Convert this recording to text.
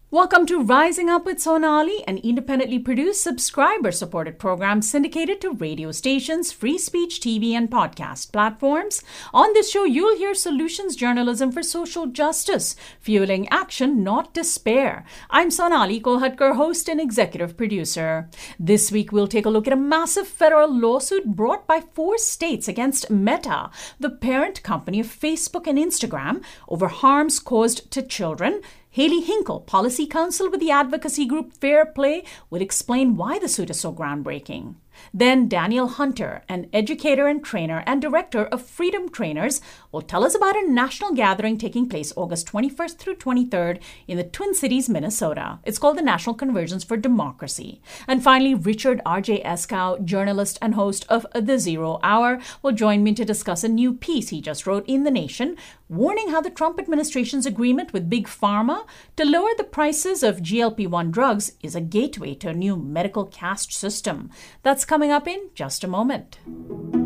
Welcome to Rising Up with Sonali, an independently produced, subscriber-supported program syndicated to radio stations, free speech TV, and podcast platforms. On this show, you'll hear solutions journalism for social justice, fueling action, not despair. I'm Sonali Kolhatkar, host and executive producer. This week, we'll take a look at a massive federal lawsuit brought by 4 states against Meta, the parent company of Facebook and Instagram, over harms caused to children. Haley Hinkle, policy counsel with the advocacy group Fair Play, will explain why the suit is so groundbreaking. Then Daniel Hunter, an educator and trainer and director of Freedom Trainers, will tell us about a national gathering taking place August 21st through 23rd in the Twin Cities, Minnesota. It's called the National Convergence for Democracy. And finally, Richard R.J. Eskow, journalist and host of The Zero Hour, will join me to discuss a new piece he just wrote in The Nation, warning how the Trump administration's agreement with Big Pharma to lower the prices of GLP-1 drugs is a gateway to a new medical caste system. That's coming up in just a moment.